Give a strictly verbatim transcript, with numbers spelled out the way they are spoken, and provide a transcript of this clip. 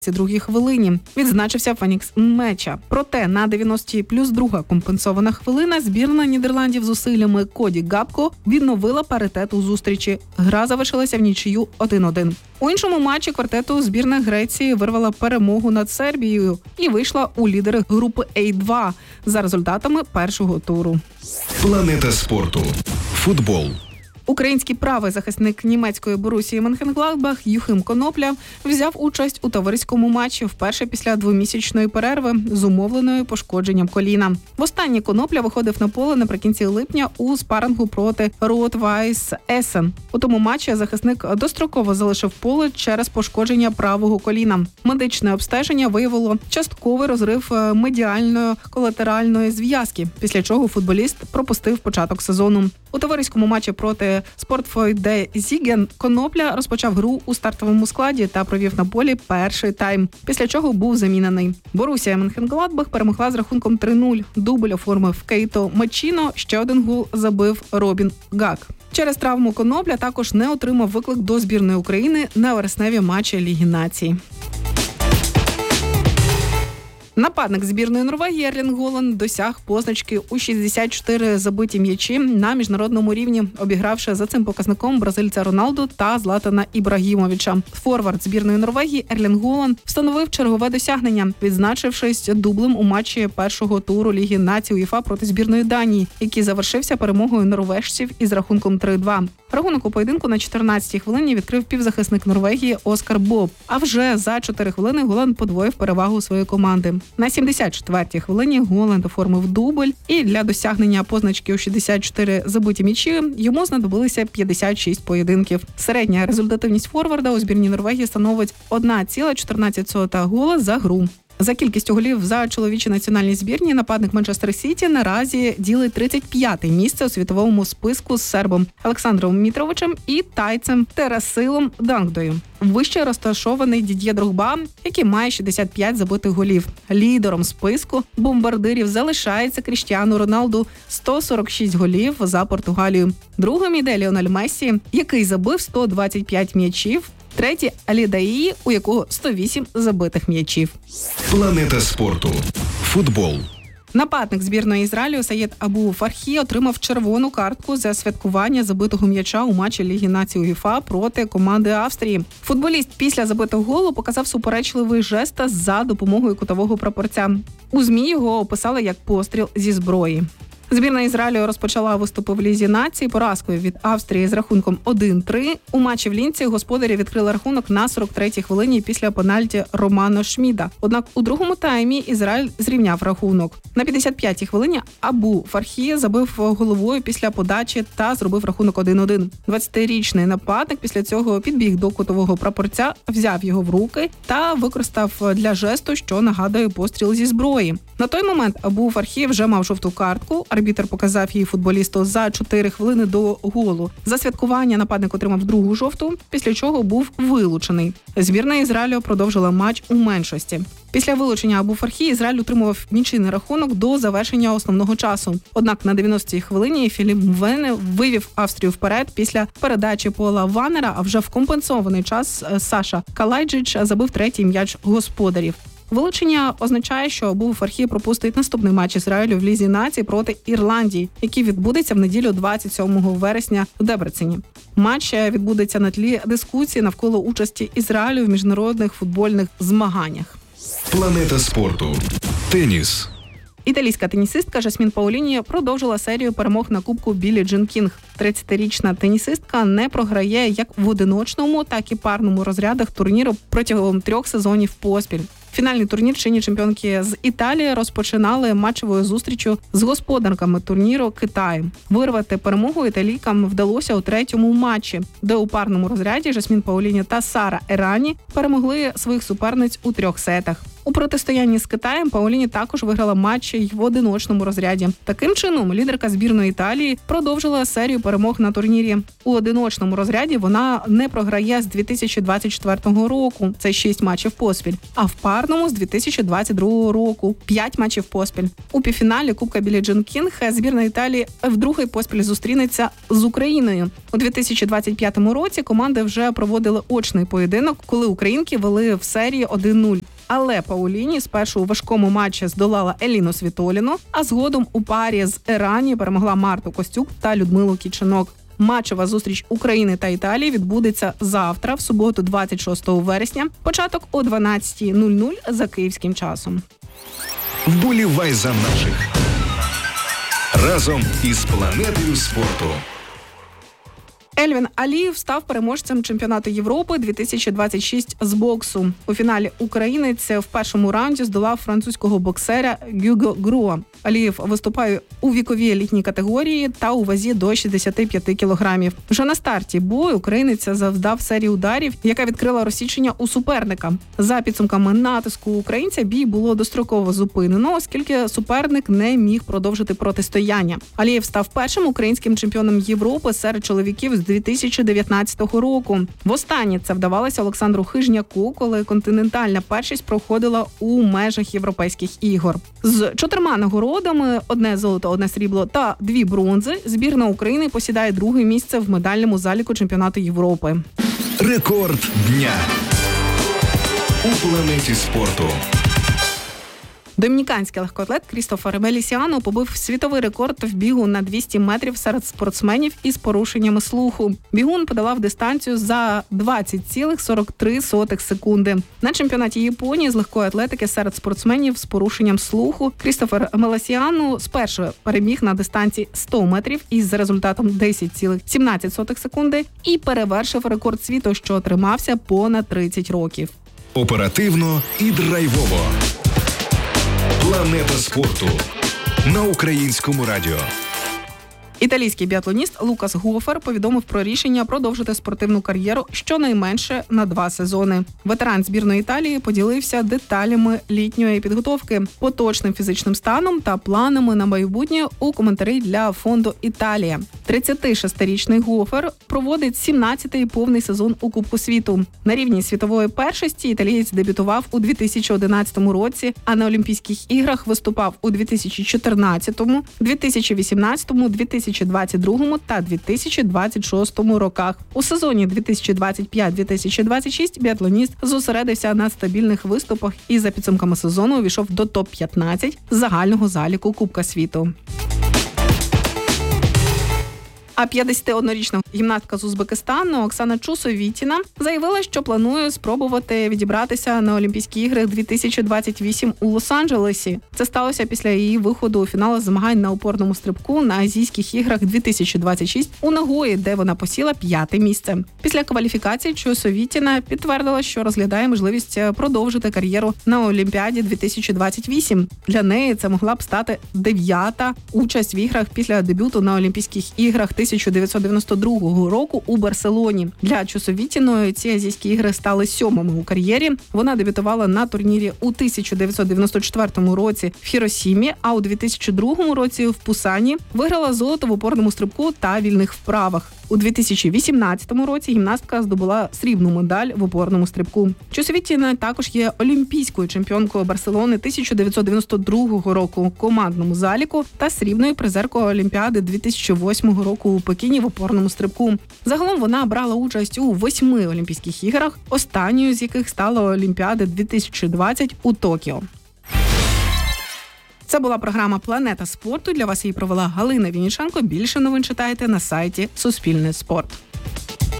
другій хвилині. Відзначився Фенікс меча. Проте на дев'яностій плюс друга компенсована хвилина збірна Нідерландів зусиллями Коді Гакпо відновила паритет у зустрічі. Гра завершилася в нічию один-один. У іншому матчі квартету збірна Греції вирвала перемогу над Сербією і вийшла у лідери групи А два за результатами першого туру. Планета спорту. Футбол. Український правий захисник німецької Борусії Менхенгладбах Юхим Конопля взяв участь у товариському матчі вперше після двомісячної перерви, зумовленої пошкодженням коліна. Востаннє Конопля виходив на поле наприкінці липня у спарингу проти Рот-Вайс Есен. У тому матчі захисник достроково залишив поле через пошкодження правого коліна. Медичне обстеження виявило частковий розрив медіальної колатеральної зв'язки, після чого футболіст пропустив початок сезону. У товариському матчі проти Спортфройде Зіген Конопля розпочав гру у стартовому складі та провів на полі перший тайм, після чого був замінений. Борусія Менхенгладбах перемогла з рахунком три-нуль. Дубль оформив Кейто Мачіно, ще один гол забив Робін Гак. Через травму Конопля також не отримав виклик до збірної України на вересневі матчі Ліги націй. Нападник збірної Норвегії Ерлінг Голланд досяг позначки у шістдесят чотири забиті м'ячі на міжнародному рівні, обігравши за цим показником бразильця Роналду та Златана Ібрагімовича. Форвард збірної Норвегії Ерлінг Голланд встановив чергове досягнення, відзначившись дублем у матчі першого туру Ліги націй УЄФА проти збірної Данії, який завершився перемогою норвежців із рахунком три-два. Рахунок у поєдинку на чотирнадцятій хвилині відкрив півзахисник Норвегії Оскар Боб, а вже за чотири хвилини Голланд подвоїв перевагу своєї команди. На сімдесят четвертій хвилині Голланд оформив дубль, і для досягнення позначки у шістдесят чотири забиті м'ячі йому знадобилися п'ятдесят шість поєдинків. Середня результативність форварда у збірній Норвегії становить один цілих чотирнадцять сотих гола за гру. За кількістю голів за чоловічі національні збірні нападник Манчестер Сіті наразі ділить тридцять п'яте місце у світовому списку з сербом Олександром Мітровичем і тайцем Терасилом Дангдою. Вище розташований Дід'є Дрогба, який має шістдесят п'ять забитих голів. Лідером списку бомбардирів залишається Кріштіану Роналду – сто сорок шість голів за Португалію. Другим іде Ліонель Мессі, який забив сто двадцять п'ять м'ячів. Третій – Алі Даї, у якого сто вісім забитих м'ячів. Планета спорту. Футбол. Нападник збірної Ізраїлю Саєд Абу Фархі отримав червону картку за святкування забитого м'яча у матчі Ліги націй УЄФА проти команди Австрії. Футболіст після забитого голу показав суперечливий жест за допомогою кутового прапорця. У ЗМІ його описали як постріл зі зброї. Збірна Ізраїлю розпочала виступи в Лізі націй поразкою від Австрії з рахунком один-три. У матчі в Лінці господарі відкрили рахунок на сорок третій хвилині після пенальті Романо Шміда. Однак у другому таймі Ізраїль зрівняв рахунок. На п'ятдесят п'ятій хвилині Абу Фархі забив головою після подачі та зробив рахунок один-один. двадцятирічний нападник після цього підбіг до кутового прапорця, взяв його в руки та використав для жесту, що нагадує постріл зі зброї. На той момент Абу Фархі вже мав жовту картку. Арбітер показав її футболісту за чотири хвилини до голу. За святкування нападник отримав другу жовту, після чого був вилучений. Збірна Ізраїлю продовжила матч у меншості. Після вилучення Абу Фархі Ізраїль утримував нічийний рахунок до завершення основного часу. Однак на дев'яностій хвилині Філіп Мвене вивів Австрію вперед після передачі Пола Ванера, а вже в компенсований час Саша Калайджич забив третій м'яч господарів. Вилучення означає, що Абу Фархі пропустить наступний матч Ізраїлю в Лізі націй проти Ірландії, який відбудеться в неділю двадцять сьомого вересня в Дебрецені. Матч відбудеться на тлі дискусії навколо участі Ізраїлю в міжнародних футбольних змаганнях. Планета спорту. Теніс. Італійська тенісистка Жасмін Паоліні продовжила серію перемог на Кубку Біллі Джін Кінг. тридцятирічна тенісистка не програє як в одиночному, так і парному розрядах турніру протягом трьох сезонів поспіль. Фінальний турнір чинні чемпіонки з Італії розпочинали матчевою зустрічю з господарками турніру Китаю. Вирвати перемогу італійкам вдалося у третьому матчі, де у парному розряді Жасмін Паоліні та Сара Ерані перемогли своїх суперниць у трьох сетах. У протистоянні з Китаєм Паоліні також виграла матчі й в одиночному розряді. Таким чином, лідерка збірної Італії продовжила серію перемог на турнірі. У одиночному розряді вона не програє з дві тисячі двадцять четвертого року. Це шість матчів поспіль. А в парному з дві тисячі двадцять другого року п'ять матчів поспіль. У півфіналі Кубка Біллі Джин Кінг збірна Італії вдруге поспіль зустрінеться з Україною. У дві тисячі двадцять п'ятому році команди вже проводили очний поєдинок, коли українки вели в серії один нуль. Але Паоліні спершу у важкому матчі здолала Еліну Світоліну, а згодом у парі з Ерані перемогла Марту Костюк та Людмилу Кіченок. Матчова зустріч України та Італії відбудеться завтра, в суботу, двадцять шостого вересня, початок о дванадцятій нуль нуль за київським часом. Вболівай за наших. Разом із планетою спорту. Ельвін Алієв став переможцем чемпіонату Європи дві тисячі двадцять шість з боксу. У фіналі українець в першому раунді здолав французького боксера Гюго Груа. Алієв виступає у віковій елітній категорії та у вазі до шістдесят п'ять кілограмів. Вже на старті бою українець завдав серію ударів, яка відкрила розсічення у суперника. За підсумками натиску українця бій було достроково зупинено, оскільки суперник не міг продовжити протистояння. Алієв став першим українським чемпіоном Європи серед чоловіків з дві тисячі дев'ятнадцятого року. Востаннє це вдавалося Олександру Хижняку, коли континентальна першість проходила у межах європейських ігор. З чотирма нагородами, одне золото, одне срібло та дві бронзи, збірна України посідає друге місце в медальному заліку чемпіонату Європи. Рекорд дня у планеті спорту. Домініканський легкоатлет Крістофер Мелісіано побив світовий рекорд в бігу на двісті метрів серед спортсменів із порушеннями слуху. Бігун подолав дистанцію за двадцять цілих сорок три сотих секунди. На чемпіонаті Японії з легкої атлетики серед спортсменів з порушенням слуху Крістофер Мелісіано спершу переміг на дистанції сто метрів із результатом десять цілих сімнадцять сотих секунди і перевершив рекорд світу, що тримався понад тридцять років. Оперативно і драйвово. Планета спорту на Українському радіо. Італійський біатлоніст Лукас Гофер повідомив про рішення продовжити спортивну кар'єру щонайменше на два сезони. Ветеран збірної Італії поділився деталями літньої підготовки, поточним фізичним станом та планами на майбутнє у коментарі для фонду «Італія». тридцятишестирічний Гофер проводить сімнадцятий повний сезон у Кубку світу. На рівні світової першості італієць дебютував у дві тисячі одинадцятому році, а на Олімпійських іграх виступав у дві тисячі чотирнадцятому, дві тисячі вісімнадцятому, дві тисячі двадцять другому та дві тисячі двадцять шостому роках. У сезоні дві тисячі двадцять п'ять - дві тисячі двадцять шість біатлоніст зосередився на стабільних виступах і за підсумками сезону увійшов до топ п'ятнадцять загального заліку Кубка світу. А п'ятдесятиоднорічна гімнастка з Узбекистану Оксана Чусовітіна заявила, що планує спробувати відібратися на Олімпійські ігри дві тисячі двадцять вісім у Лос-Анджелесі. Це сталося після її виходу у фінал змагань на опорному стрибку на Азійських іграх дві тисячі двадцять шість у Нагої, де вона посіла п'яте місце. Після кваліфікації Чусовітіна підтвердила, що розглядає можливість продовжити кар'єру на Олімпіаді дві тисячі двадцять вісім. Для неї це могла б стати дев'ята участь в іграх після дебюту на Олімпійських іграх тисяча дев'ятсот дев'яносто другого року у Барселоні. Для Чусовітіної ці азійські ігри стали сьомими у кар'єрі. Вона дебютувала на турнірі у тисяча дев'ятсот дев'яносто четвертому році в Хіросімі, а у дві тисячі другому році в Пусані виграла золото в опорному стрибку та вільних вправах. У дві тисячі вісімнадцятому році гімнастка здобула срібну медаль в опорному стрибку. Чусовітіна також є олімпійською чемпіонкою Барселони тисяча дев'ятсот дев'яносто другого року в командному заліку та срібною призеркою Олімпіади дві тисячі восьмого року у Пекіні в опорному стрибку. Загалом вона брала участь у восьми Олімпійських іграх, останньою з яких стала Олімпіада дві тисячі двадцять у Токіо. Це була програма «Планета спорту». Для вас її провела Галина Вінниченко. Більше новин читайте на сайті Суспільне спорт.